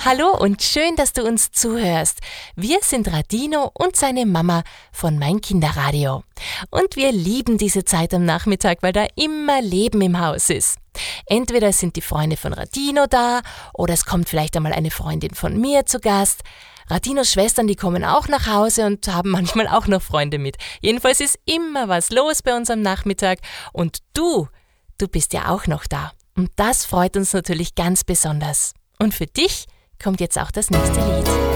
Hallo und schön, dass du uns zuhörst. Wir sind Radino und seine Mama von Mein Kinderradio. Und wir lieben diese Zeit am Nachmittag, weil da immer Leben im Haus ist. Entweder sind die Freunde von Radino da oder es kommt vielleicht einmal eine Freundin von mir zu Gast. Radinos Schwestern, die kommen auch nach Hause und haben manchmal auch noch Freunde mit. Jedenfalls ist immer was los bei uns am Nachmittag und du bist ja auch noch da. Und das freut uns natürlich ganz besonders. Und für dich kommt jetzt auch das nächste Lied.